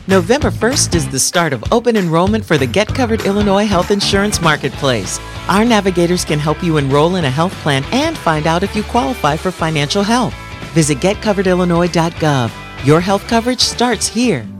November 1st is the start of open enrollment for the Get Covered Illinois Health Insurance Marketplace. Our navigators can help you enroll in a health plan and find out if you qualify for financial help. Visit getcoveredillinois.gov. Your health coverage starts here.